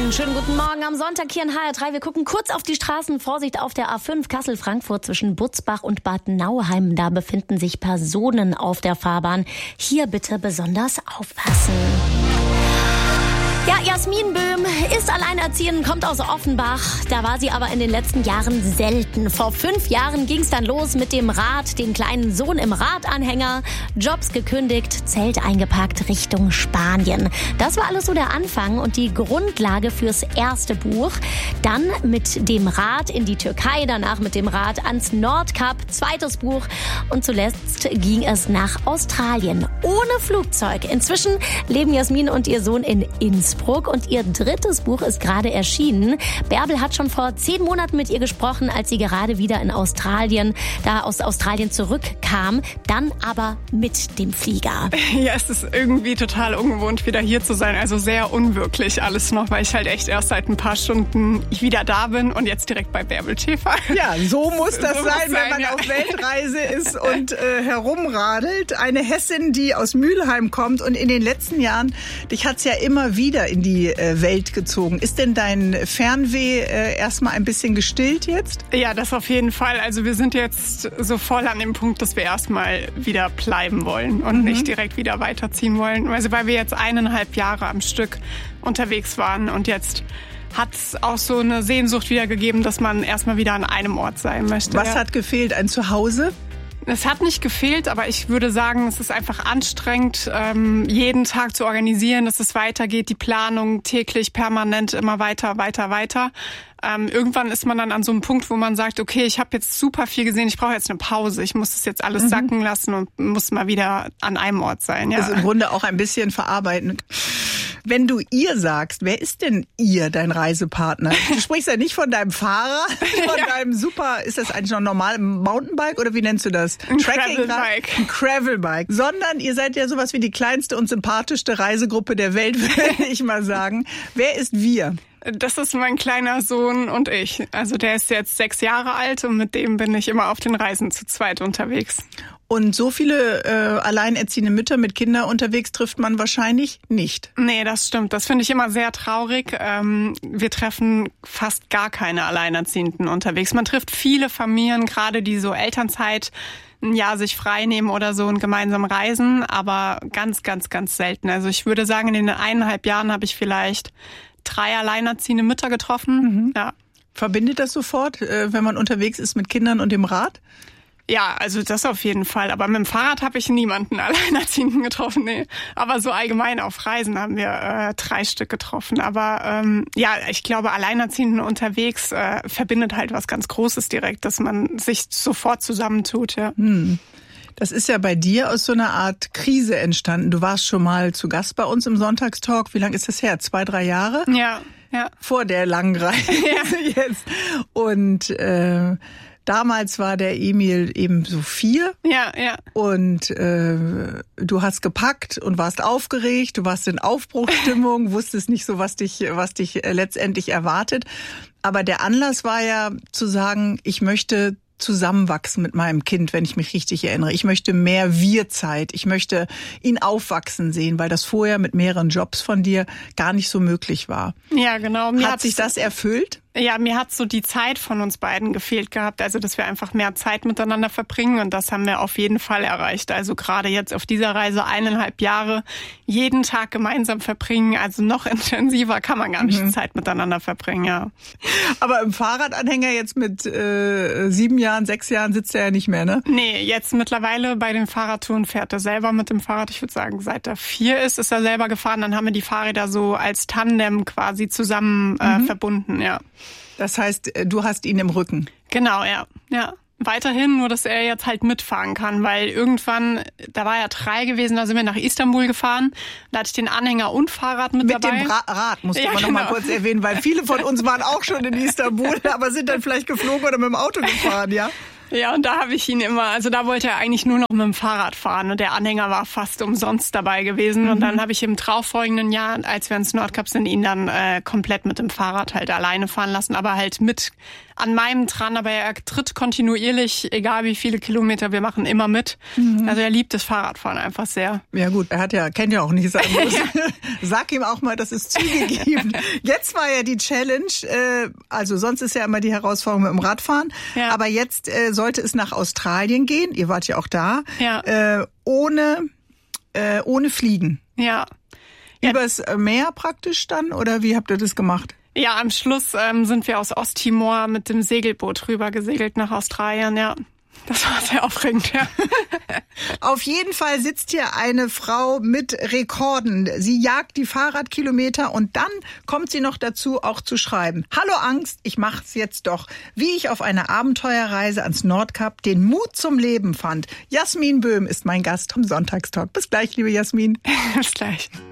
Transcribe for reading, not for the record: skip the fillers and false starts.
Einen schönen guten Morgen am Sonntag hier in HR3. Wir gucken kurz auf die Straßen. Vorsicht auf der A5 Kassel-Frankfurt zwischen Butzbach und Bad Nauheim. Da befinden sich Personen auf der Fahrbahn. Hier bitte besonders aufpassen. Ja, Jasmin Böhm ist alleinerziehend, kommt aus Offenbach. Da war sie aber in den letzten Jahren selten. Vor 5 Jahren ging es dann los mit dem Rad, den kleinen Sohn im Radanhänger, Jobs gekündigt, Zelt eingepackt Richtung Spanien. Das war alles so der Anfang und die Grundlage fürs erste Buch. Dann mit dem Rad in die Türkei, danach mit dem Rad ans Nordkap, zweites Buch. Und zuletzt ging es nach Australien, ohne Flugzeug. Inzwischen leben Jasmin und ihr Sohn in Innsbruck. Und ihr drittes Buch ist gerade erschienen. Bärbel hat schon vor 10 Monaten mit ihr gesprochen, als sie gerade wieder aus Australien zurückkam. Dann aber mit dem Flieger. Ja, es ist irgendwie total ungewohnt, wieder hier zu sein. Also sehr unwirklich alles noch, weil ich halt echt erst seit ein paar Stunden wieder da bin und jetzt direkt bei Bärbel Schäfer. Ja, so muss das sein, wenn man auf Weltreise ist und herumradelt. Eine Hessin, die aus Mülheim kommt und in den letzten Jahren, dich hat's ja immer wieder in die Welt gezogen. Ist denn dein Fernweh erstmal ein bisschen gestillt jetzt? Ja, das auf jeden Fall. Also wir sind jetzt so voll an dem Punkt, dass wir erstmal wieder bleiben wollen und nicht direkt wieder weiterziehen wollen. Also weil wir jetzt 1,5 Jahre am Stück unterwegs waren und jetzt hat es auch so eine Sehnsucht wieder gegeben, dass man erstmal wieder an einem Ort sein möchte. Was hat gefehlt? Ein Zuhause? Es hat nicht gefehlt, aber ich würde sagen, es ist einfach anstrengend, jeden Tag zu organisieren, dass es weitergeht, die Planung täglich, permanent immer weiter. Irgendwann ist man dann an so einem Punkt, wo man sagt, okay, ich habe jetzt super viel gesehen, ich brauche jetzt eine Pause, ich muss das jetzt alles sacken lassen und muss mal wieder an einem Ort sein. Ja. Also im Grunde auch ein bisschen verarbeiten. Wenn du ihr sagst, wer ist denn ihr, dein Reisepartner? Du sprichst ja nicht von deinem Fahrer, von deinem ist das eigentlich noch normal Mountainbike oder wie nennst du das? Ein Gravelbike. Ein Gravelbike. Sondern ihr seid ja sowas wie die kleinste und sympathischste Reisegruppe der Welt, würde ich mal sagen. Wer ist wir? Das ist mein kleiner Sohn und ich. Also der ist jetzt 6 Jahre alt und mit dem bin ich immer auf den Reisen zu zweit unterwegs. Und so viele alleinerziehende Mütter mit Kindern unterwegs trifft man wahrscheinlich nicht. Nee, das stimmt. Das finde ich immer sehr traurig. Wir treffen fast gar keine Alleinerziehenden unterwegs. Man trifft viele Familien, gerade die so Elternzeit ein Jahr sich frei nehmen oder so und gemeinsam reisen, aber ganz, ganz, ganz selten. Also ich würde sagen, in den 1,5 Jahren habe ich vielleicht 3 alleinerziehende Mütter getroffen. Ja. Verbindet das sofort, wenn man unterwegs ist mit Kindern und dem Rad? Ja, also das auf jeden Fall. Aber mit dem Fahrrad habe ich niemanden Alleinerziehenden getroffen. Nee. Aber so allgemein auf Reisen haben wir 3 Stück getroffen. Aber ja, ich glaube, Alleinerziehenden unterwegs verbindet halt was ganz Großes direkt, dass man sich sofort zusammentut. Ja. Das ist ja bei dir aus so einer Art Krise entstanden. Du warst schon mal zu Gast bei uns im Sonntagstalk. Wie lange ist das her? 2, 3 Jahre? Ja. Vor der langen Reise jetzt. Und damals war der Emil eben so 4. Ja. Und du hast gepackt und warst aufgeregt. Du warst in Aufbruchsstimmung, wusstest nicht so, was dich letztendlich erwartet. Aber der Anlass war ja zu sagen, ich möchte zusammenwachsen mit meinem Kind, wenn ich mich richtig erinnere. Ich möchte mehr Wir-Zeit. Ich möchte ihn aufwachsen sehen, weil das vorher mit mehreren Jobs von dir gar nicht so möglich war. Ja, genau. Hat sich das erfüllt? Ja, mir hat so die Zeit von uns beiden gefehlt gehabt, also dass wir einfach mehr Zeit miteinander verbringen und das haben wir auf jeden Fall erreicht. Also gerade jetzt auf dieser Reise 1,5 Jahre jeden Tag gemeinsam verbringen, also noch intensiver kann man gar nicht Zeit miteinander verbringen, ja. Aber im Fahrradanhänger jetzt mit 7 Jahren, 6 Jahren sitzt er ja nicht mehr, ne? Nee, jetzt mittlerweile bei den Fahrradtouren fährt er selber mit dem Fahrrad. Ich würde sagen, seit er 4 ist er selber gefahren. Dann haben wir die Fahrräder so als Tandem quasi zusammen verbunden, ja. Das heißt, du hast ihn im Rücken. Genau, ja. Weiterhin, nur dass er jetzt halt mitfahren kann, weil irgendwann, da war er 3 gewesen, da sind wir nach Istanbul gefahren, da hatte ich den Anhänger und Fahrrad mit dabei. Mit dem Rad, musst du noch mal kurz erwähnen, weil viele von uns waren auch schon in Istanbul, aber sind dann vielleicht geflogen oder mit dem Auto gefahren, ja? Ja, und da habe ich ihn immer, also da wollte er eigentlich nur noch mit dem Fahrrad fahren und der Anhänger war fast umsonst dabei gewesen. Und dann habe ich im darauffolgenden Jahr, als wir ins Nordkap sind, ihn dann komplett mit dem Fahrrad halt alleine fahren lassen, aber halt mit an meinem dran, aber er tritt kontinuierlich, egal wie viele Kilometer wir machen, immer mit. Also er liebt das Fahrradfahren einfach sehr. Ja gut, kennt ja auch nicht sein muss. Sag ihm auch mal, dass es Züge gibt. Jetzt war ja die Challenge, also sonst ist ja immer die Herausforderung mit dem Radfahren, aber jetzt sollte es nach Australien gehen, ihr wart ja auch da, ohne Fliegen. Ja. Übers Meer praktisch dann, oder wie habt ihr das gemacht? Ja, am Schluss sind wir aus Osttimor mit dem Segelboot rüber gesegelt nach Australien, ja. Das war sehr aufregend, ja. Auf jeden Fall sitzt hier eine Frau mit Rekorden. Sie jagt die Fahrradkilometer und dann kommt sie noch dazu, auch zu schreiben. Hallo Angst, ich mach's jetzt doch. Wie ich auf einer Abenteuerreise ans Nordkap den Mut zum Leben fand. Jasmin Böhm ist mein Gast am Sonntagstalk. Bis gleich, liebe Jasmin. Bis gleich.